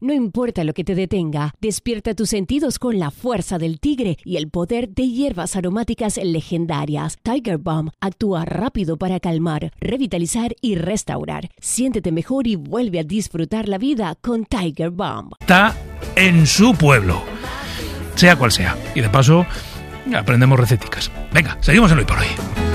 No importa lo que te detenga, despierta tus sentidos con la fuerza del tigre y el poder de hierbas aromáticas legendarias. Tiger Balm actúa rápido para calmar, revitalizar y restaurar. Siéntete mejor y vuelve a disfrutar la vida con Tiger Balm. Está en su pueblo, sea cual sea. Y de paso, aprendemos receticas. Venga, seguimos en Hoy por Hoy.